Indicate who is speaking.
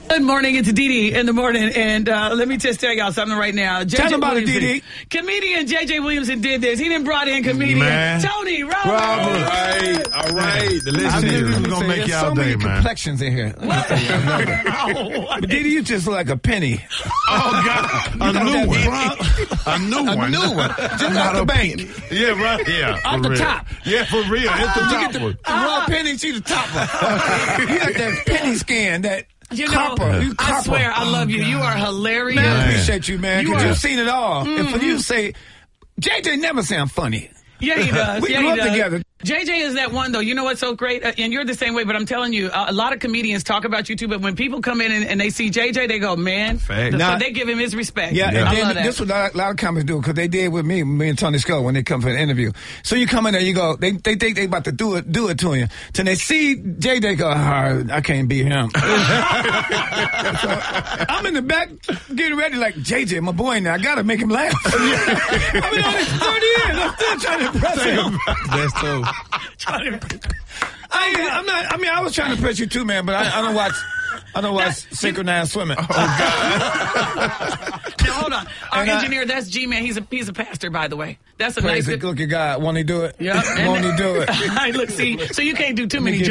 Speaker 1: Good morning. It's Dee in the morning. And let me just tell y'all something right now.
Speaker 2: Tell them about it, Dee.
Speaker 1: Comedian J.J. Williamson did this. He done brought in comedian Tony Roberts.
Speaker 3: All right. The
Speaker 2: I knew
Speaker 3: listeners.
Speaker 2: you was gonna make you so many complexions in here.
Speaker 1: What?
Speaker 2: But Dee, you just look like a penny.
Speaker 3: Oh, God. A new one.
Speaker 2: Just out the bank.
Speaker 3: Yeah, right. Yeah.
Speaker 2: Off the top.
Speaker 3: Yeah, for real. It's the top one.
Speaker 2: The raw penny, she's the top one. You got that penny skin, that copper. You
Speaker 1: I swear, I love you. You are hilarious.
Speaker 2: Man, I appreciate you, man, because you've seen it all.
Speaker 1: Mm-hmm.
Speaker 2: And for you to say, JJ never sound funny.
Speaker 1: Yeah, he does.
Speaker 2: We grew up together.
Speaker 1: JJ is that one, though. You know what's so great? And you're the same way, but I'm telling you, a lot of comedians talk about you, too, but when people come in and they see JJ, they go, man. So they give him his respect.
Speaker 2: Yeah, and
Speaker 1: I
Speaker 2: then
Speaker 1: love that.
Speaker 2: this is what a lot of comics do, because they did with me and Tony Skull when they come for an interview. So you come in there, you go, they think they about to do it to you. Till they see JJ go, I can't beat him. So I'm in the back getting ready like, JJ, my boy now, I got to make him laugh. I've been on this 30 years, I'm still trying to impress him.
Speaker 3: That's true.
Speaker 2: I was trying to impress you too, man, but I don't watch synchronized swimming.
Speaker 1: Now, hold on. Our engineer, that's G-Man. He's a pastor, by the way. That's a
Speaker 2: Praise
Speaker 1: nice...
Speaker 2: the good guy. Won't he do it?
Speaker 1: Yeah.
Speaker 2: Won't he do it?
Speaker 1: Look, see, so you can't do too many jokes.